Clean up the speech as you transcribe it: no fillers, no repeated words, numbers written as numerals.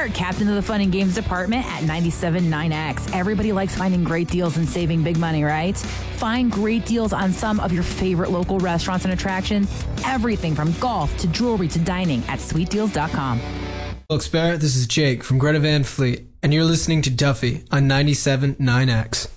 Bart, captain of the fun and games department at 97.9X. Everybody likes finding great deals and saving big money, right? Find great deals on some of your favorite local restaurants and attractions. Everything from golf to jewelry to dining at sweetdeals.com. Wilkes-Barre, this is Jake from Greta Van Fleet, and you're listening to Duffy on 97.9X.